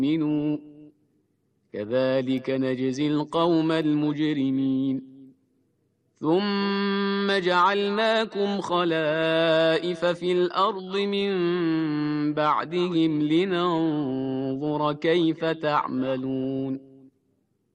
يؤمنوا كذلك نجزي القوم المجرمين ثم جعلناكم خلائف في الأرض من بعدهم لننظر كيف تعملون